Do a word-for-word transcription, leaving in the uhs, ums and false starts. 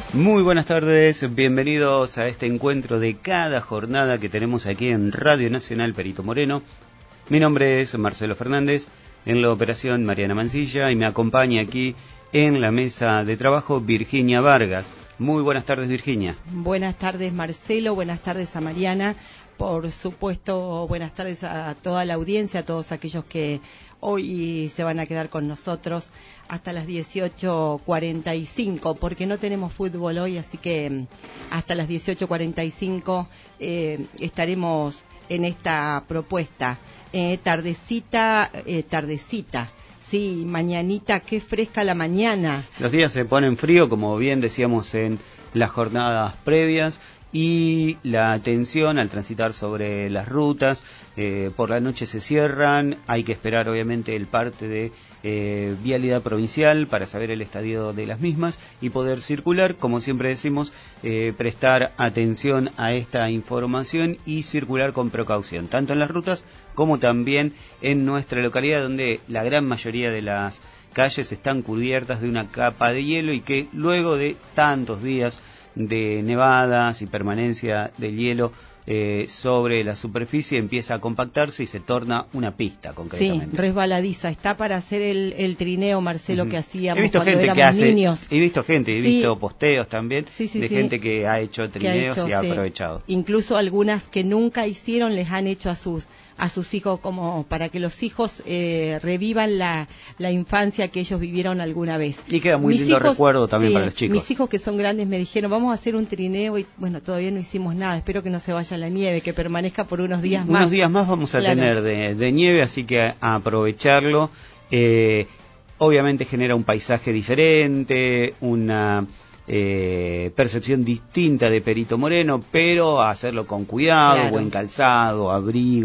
Muy buenas tardes, bienvenidos a este encuentro de cada jornada que tenemos aquí en Radio Nacional Perito Moreno. Mi nombre es Marcelo Fernández, en la operación Mariana Mancilla, y me acompaña aquí en la mesa de trabajo Virginia Vargas. Muy buenas tardes, Virginia. Buenas tardes, Marcelo, buenas tardes a Mariana. Por supuesto, buenas tardes a toda la audiencia, a todos aquellos que hoy se van a quedar con nosotros hasta las dieciocho cuarenta y cinco, porque no tenemos fútbol hoy, así que hasta las dieciocho cuarenta y cinco eh, estaremos en esta propuesta. Eh, tardecita, eh, tardecita. Sí, mañanita, qué fresca la mañana. Los días se ponen frío, como bien decíamos en las jornadas previas, y la atención al transitar sobre las rutas, eh, por la noche se cierran, hay que esperar obviamente el parte de eh, vialidad provincial para saber el estadio de las mismas y poder circular. Como siempre decimos, eh, prestar atención a esta información y circular con precaución, tanto en las rutas como también en nuestra localidad, donde la gran mayoría de las calles están cubiertas de una capa de hielo y que luego de tantos días de nevadas y permanencia del hielo eh, sobre la superficie empieza a compactarse y se torna una pista concretamente. Sí, resbaladiza. Está para hacer el, el trineo, Marcelo, uh-huh. que hacíamos he visto cuando gente éramos que hace, niños. He visto gente, he sí. visto posteos también sí, sí, de sí. gente que ha hecho trineos ha hecho, y ha sí. aprovechado. Incluso algunas que nunca hicieron les han hecho a sus a sus hijos, como para que los hijos eh, revivan la, la infancia que ellos vivieron alguna vez. Y queda muy mis lindo hijos, recuerdo también sí, para los chicos. Mis hijos que son grandes me dijeron, vamos a hacer un trineo, y bueno, todavía no hicimos nada, espero que no se vaya la nieve, que permanezca por unos días unos más. Unos días más vamos a claro. tener de, de nieve, así que a, a aprovecharlo. Eh, obviamente genera un paisaje diferente, una eh, percepción distinta de Perito Moreno, pero a hacerlo con cuidado, claro. buen calzado, abrigo.